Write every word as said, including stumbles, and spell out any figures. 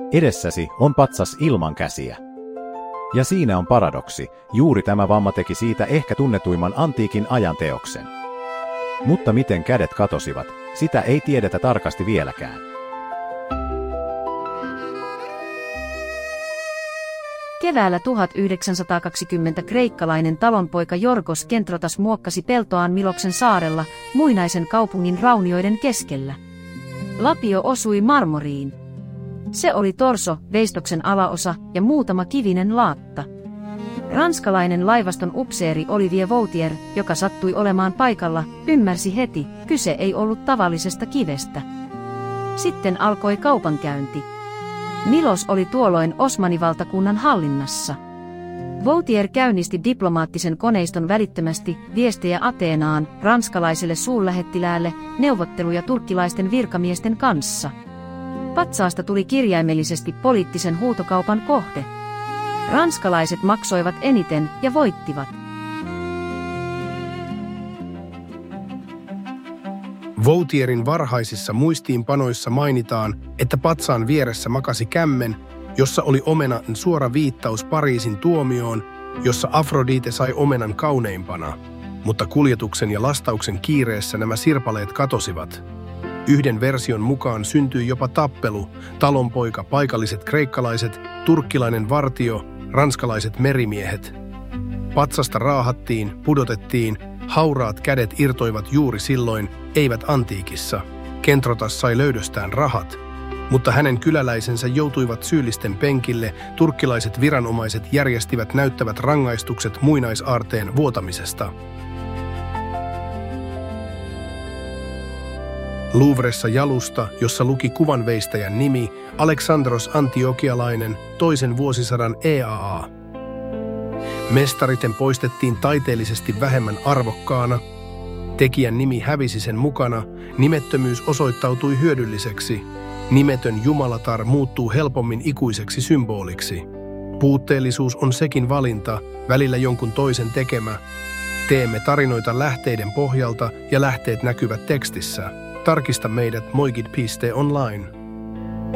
Edessäsi on patsas ilman käsiä. Ja siinä on paradoksi, juuri tämä vamma teki siitä ehkä tunnetuimman antiikin ajan teoksen. Mutta miten kädet katosivat, sitä ei tiedetä tarkasti vieläkään. Keväällä tuhatyhdeksänsataakaksikymmentä kreikkalainen talonpoika Jorgos Kentrotas muokkasi peltoaan Miloksen saarella, muinaisen kaupungin raunioiden keskellä. Lapio osui marmoriin. Se oli torso, veistoksen alaosa ja muutama kivinen laatta. Ranskalainen laivaston upseeri Olivier Vautier, joka sattui olemaan paikalla, ymmärsi heti, kyse ei ollut tavallisesta kivestä. Sitten alkoi kaupankäynti. Milos oli tuolloin Osmanivaltakunnan hallinnassa. Vautier käynnisti diplomaattisen koneiston välittömästi viestejä Ateenaan, ranskalaiselle suurlähettiläälle, neuvotteluja turkkilaisten virkamiesten kanssa. Patsaasta tuli kirjaimellisesti poliittisen huutokaupan kohde. Ranskalaiset maksoivat eniten ja voittivat. Vautierin varhaisissa muistiinpanoissa mainitaan, että patsaan vieressä makasi kämmen, jossa oli omenan suora viittaus Pariisin tuomioon, jossa Afrodite sai omenan kauneimpana, mutta kuljetuksen ja lastauksen kiireessä nämä sirpaleet katosivat. Yhden version mukaan syntyi jopa tappelu, talonpoika, paikalliset kreikkalaiset, turkkilainen vartio, ranskalaiset merimiehet. Patsasta raahattiin, pudotettiin, hauraat kädet irtoivat juuri silloin, eivät antiikissa. Kentrotas sai löydöstään rahat, mutta hänen kyläläisensä joutuivat syyllisten penkille, turkkilaiset viranomaiset järjestivät näyttävät rangaistukset muinaisaarteen vuotamisesta. Louvressa jalusta, jossa luki kuvanveistäjän nimi, Aleksandros Antiokialainen, toisen vuosisadan E A A. Mestariten poistettiin taiteellisesti vähemmän arvokkaana. Tekijän nimi hävisi sen mukana, nimettömyys osoittautui hyödylliseksi. Nimetön jumalatar muuttuu helpommin ikuiseksi symboliksi. Puutteellisuus on sekin valinta, välillä jonkun toisen tekemä. Teemme tarinoita lähteiden pohjalta ja lähteet näkyvät tekstissä. Tarkista meidät moigid piste online.